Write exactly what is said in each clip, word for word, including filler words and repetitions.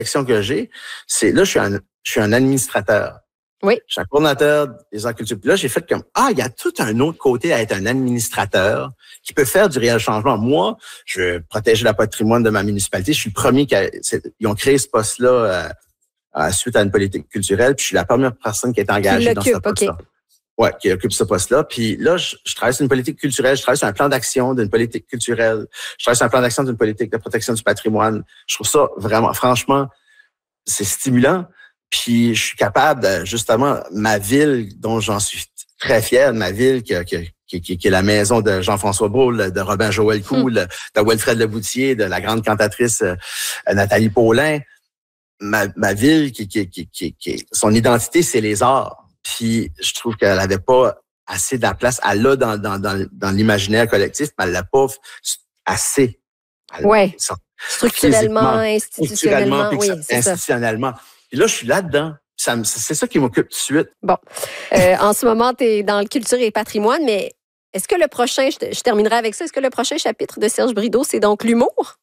que j'ai, c'est là, je suis un, je suis un administrateur. Oui. Je suis un coordonnateur des arts culturels. Puis là, j'ai fait comme, ah, il y a tout un autre côté à être un administrateur qui peut faire du réel changement. Moi, je veux protéger le patrimoine de ma municipalité. Je suis le premier qui a, ils ont créé ce poste-là euh, suite à une politique culturelle. Puis je suis la première personne qui est engagée dans ce poste-là. Okay. Ouais, qui occupe ce poste-là. Puis là, je, je travaille sur une politique culturelle, je travaille sur un plan d'action d'une politique culturelle, je travaille sur un plan d'action d'une politique de protection du patrimoine. Je trouve ça vraiment, franchement, c'est stimulant. Puis je suis capable, de, justement, ma ville, dont j'en suis très fier, ma ville qui, qui, qui, qui est la maison de Jean-François Brault, de Robin Joël Cool, mmh. de Wilfred Leboutier, de la grande cantatrice euh, Nathalie Paulin. Ma, ma ville, qui, qui, qui, qui, qui, son identité, c'est les arts. Puis je trouve qu'elle avait pas assez de la place. Elle l'a dans, dans, dans, dans l'imaginaire collectif, mais elle l'a pas assez. Oui. Structurellement, institutionnellement. Puis oui, ça, institutionnellement. Puis là, je suis là-dedans. Ça, c'est ça qui m'occupe tout de suite. Bon. Euh, en ce moment, tu es dans le culture et patrimoine, mais est-ce que le prochain, je, je terminerai avec ça, est-ce que le prochain chapitre de Serge Brideau, c'est donc l'humour?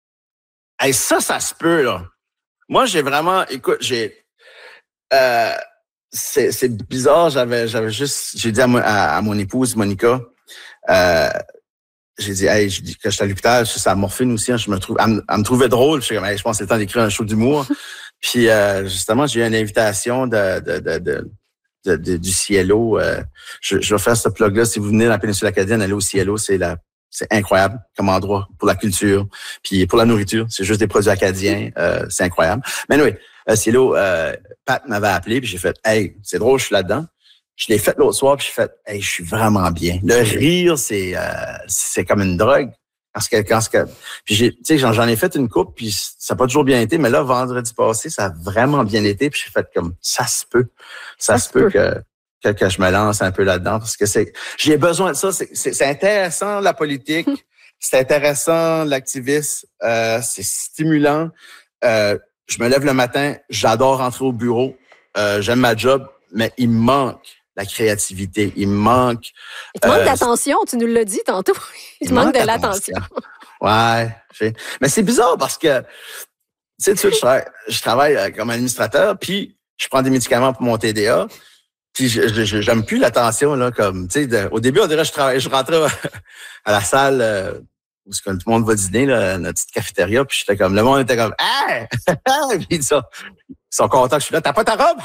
Hey, ça, ça se peut, là. Moi, j'ai vraiment, écoute, j'ai, euh, c'est, c'est bizarre, j'avais, j'avais juste, j'ai dit à, mo, à, à mon épouse, Monica, euh, j'ai dit, hey, je dis que j'étais à l'hôpital, je suis à morphine aussi, hein, je me trouve, elle, me, elle me trouvait drôle, je suis comme, hey, je pense que c'est le temps d'écrire un show d'humour. Puis, euh, justement, j'ai eu une invitation de, de, de, de, de, de du Cielo. Euh, je, je vais faire ce plug-là. Si vous venez dans la péninsule acadienne, allez au Cielo, c'est la, c'est incroyable comme endroit pour la culture, puis pour la nourriture. C'est juste des produits acadiens, euh, c'est incroyable. Mais oui, euh, Cielo, euh, Pat m'avait appelé, puis j'ai fait, hey, c'est drôle, je suis là-dedans. Je l'ai fait l'autre soir, puis j'ai fait, hey, je suis vraiment bien. Le rire, c'est, euh, c'est comme une drogue. Parce que quand que, puis j'ai, tu sais, j'en, j'en ai fait une coupe, puis ça n'a pas toujours bien été, mais là, vendredi passé, ça a vraiment bien été, puis j'ai fait comme, ça se peut, ça, ça se peut, peut. Que, que que je me lance un peu là-dedans, parce que c'est, j'ai besoin de ça. C'est, c'est, c'est intéressant la politique, c'est intéressant l'activisme, euh, c'est stimulant. Euh, je me lève le matin, j'adore rentrer au bureau, euh, j'aime ma job, mais il me manque la créativité, il me manque... Il te manque euh, d'attention, tu nous l'as dit tantôt. Il, il te manque, manque de l'attention. Ouais. Mais c'est bizarre parce que, tu sais, tu sais, je travaille, je travaille comme administrateur, puis je prends des médicaments pour mon T D A, puis je, je, j'aime plus l'attention, là, comme, tu sais, au début, on dirait que je travaille, je rentrais à la salle euh, où tout le monde va dîner, là, notre petite cafétéria, puis j'étais comme, le monde était comme, hey! Puis ils sont, ils sont contents que je suis là, t'as pas ta robe?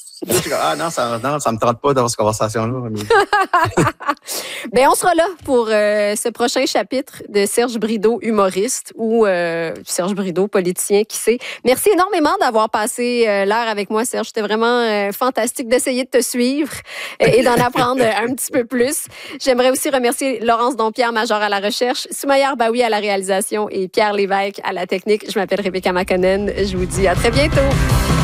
Ah non, ça non, ça me tente pas d'avoir cette conversation-là. Bien, on sera là pour euh, ce prochain chapitre de Serge Brideau, humoriste, ou euh, Serge Brideau, politicien, qui sait. Merci énormément d'avoir passé euh, l'heure avec moi, Serge. C'était vraiment euh, fantastique d'essayer de te suivre euh, et d'en apprendre un petit peu plus. J'aimerais aussi remercier Laurence Dompierre, major à la recherche, Soumaïa Arbaoui à la réalisation et Pierre Lévesque à la technique. Je m'appelle Rebecca Makonnen. Je vous dis à très bientôt.